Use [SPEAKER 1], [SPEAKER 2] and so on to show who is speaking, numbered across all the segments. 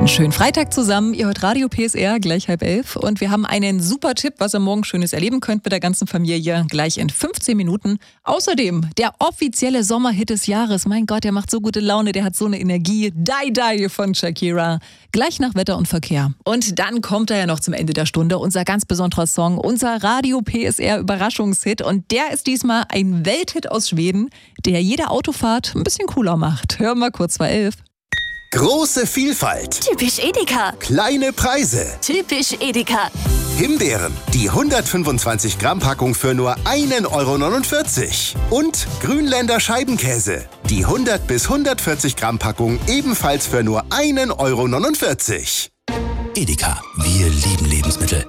[SPEAKER 1] Einen schönen Freitag zusammen. Ihr hört Radio PSR, gleich 10:30. Und wir haben einen super Tipp, was ihr morgen Schönes erleben könnt mit der ganzen Familie, gleich in 15 Minuten. Außerdem der offizielle Sommerhit des Jahres. Mein Gott, der macht so gute Laune, der hat so eine Energie. Die Die von Shakira. Gleich nach Wetter und Verkehr. Und dann kommt er ja noch zum Ende der Stunde, unser ganz besonderer Song, unser Radio PSR Überraschungshit. Und der ist diesmal ein Welthit aus Schweden, der jede Autofahrt ein bisschen cooler macht. Hören wir kurz 2:11.
[SPEAKER 2] Große Vielfalt.
[SPEAKER 3] Typisch Edeka.
[SPEAKER 2] Kleine Preise.
[SPEAKER 3] Typisch Edeka.
[SPEAKER 2] Himbeeren, die 125 Gramm Packung für nur 1,49 €. Und Grünländer Scheibenkäse, die 100 bis 140 Gramm Packung ebenfalls für nur 1,49 €.
[SPEAKER 4] Edeka, wir lieben Lebensmittel.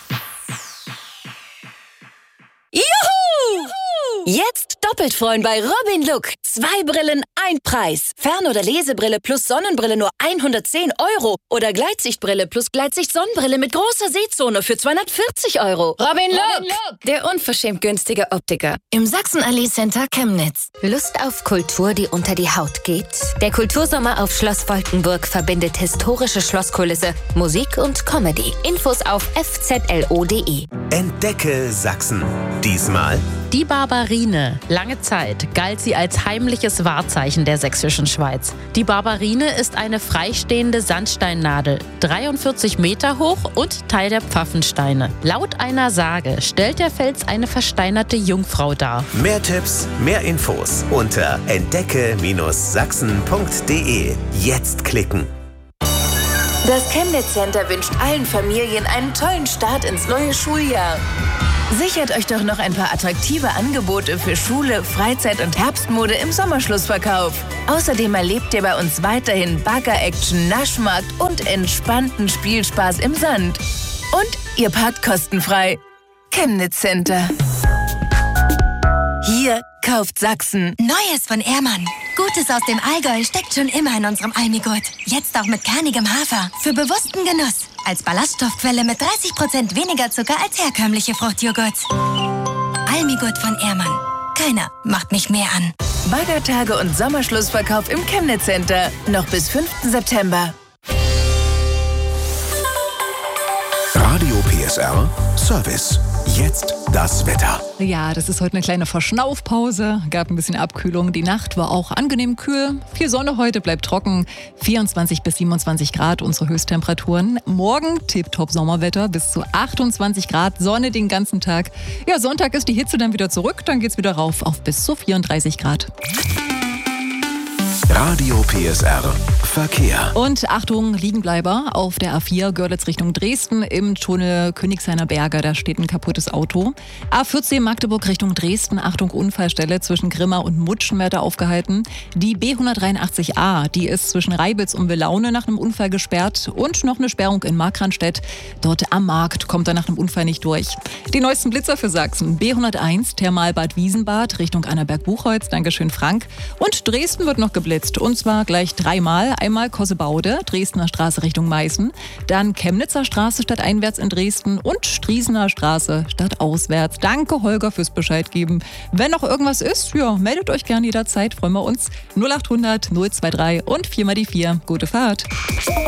[SPEAKER 3] Juhu! Jetzt doppelt freuen bei Robin Look. 2 Brillen, 1 Preis. Fern- oder Lesebrille plus Sonnenbrille nur 110 € oder Gleitsichtbrille plus Gleitsicht-Sonnenbrille mit großer Sehzone für 240 €. Robin Look, der unverschämt günstige Optiker im Sachsenallee Center Chemnitz.
[SPEAKER 5] Lust auf Kultur, die unter die Haut geht? Der Kultursommer auf Schloss Wolkenburg verbindet historische Schlosskulisse, Musik und Comedy. Infos auf fzlo.de.
[SPEAKER 2] Entdecke Sachsen. Diesmal
[SPEAKER 6] Die Barbarine. Lange Zeit galt sie als heimliches Wahrzeichen der sächsischen Schweiz. Die Barbarine ist eine freistehende Sandsteinnadel, 43 Meter hoch und Teil der Pfaffensteine. Laut einer Sage stellt der Fels eine versteinerte Jungfrau dar.
[SPEAKER 2] mehr Tipps, mehr Infos unter entdecke-sachsen.de. Jetzt klicken.
[SPEAKER 3] Das Chemnitz Center wünscht allen Familien einen tollen Start ins neue Schuljahr. Sichert euch doch noch ein paar attraktive Angebote für Schule, Freizeit und Herbstmode im Sommerschlussverkauf. Außerdem erlebt ihr bei uns weiterhin Bagger-Action, Naschmarkt und entspannten Spielspaß im Sand. Und ihr parkt kostenfrei. Chemnitz Center. Hier kauft Sachsen.
[SPEAKER 7] Neues von Ehrmann. Gutes aus dem Allgäu steckt schon immer in unserem Almigurt. Jetzt auch mit kernigem Hafer. Für bewussten Genuss. Als Ballaststoffquelle mit 30% weniger Zucker als herkömmliche Fruchtjoghurts. Almigurt von Ehrmann. Keiner macht mich mehr an.
[SPEAKER 3] Baggertage und Sommerschlussverkauf im Chemnitz Center. Noch bis 5. September.
[SPEAKER 2] Radio PSR Service. Jetzt das Wetter.
[SPEAKER 1] Ja, das ist heute eine kleine Verschnaufpause. Gab ein bisschen Abkühlung. Die Nacht war auch angenehm kühl. Viel Sonne heute, bleibt trocken. 24 bis 27 Grad unsere Höchsttemperaturen. Morgen tipptopp Sommerwetter, bis zu 28 Grad, Sonne den ganzen Tag. Ja, Sonntag ist die Hitze dann wieder zurück. Dann geht's wieder rauf auf bis zu 34 Grad.
[SPEAKER 2] Radio PSR Verkehr.
[SPEAKER 1] Und Achtung, Liegenbleiber auf der A4 Görlitz Richtung Dresden im Tunnel Königshainer Berge. Da steht ein kaputtes Auto. A14 Magdeburg Richtung Dresden. Achtung, Unfallstelle zwischen Grimma und Mutschenwärter aufgehalten. Die B183a, die ist zwischen Reibitz und Willaune nach einem Unfall gesperrt. Und noch eine Sperrung in Markranstädt. Dort am Markt kommt er nach einem Unfall nicht durch. Die neuesten Blitzer für Sachsen. B101 Thermalbad Wiesenbad Richtung Annaberg-Buchholz. Dankeschön, Frank. Und Dresden wird noch geblitzt. Und zwar gleich 3-mal. Einmal Kossebaude, Dresdner Straße Richtung Meißen. Dann Chemnitzer Straße stadteinwärts in Dresden und Striesener Straße stadtauswärts. Danke, Holger, fürs Bescheid geben. Wenn noch irgendwas ist, ja, meldet euch gerne jederzeit. Freuen wir uns. 0800 023 und 4x4. Gute Fahrt.